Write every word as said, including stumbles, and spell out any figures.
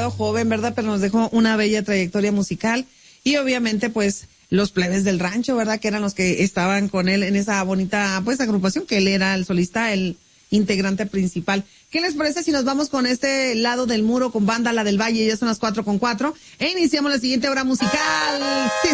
demasiado joven, ¿verdad? Pero nos dejó una bella trayectoria musical y obviamente pues los plebes del rancho, ¿verdad? Que eran los que estaban con él en esa bonita pues agrupación, que él era el solista, el integrante principal. ¿Qué les parece si nos vamos con este lado del muro con banda La del Valle? Ya son las cuatro con cuatro e iniciamos la siguiente hora musical. Sí,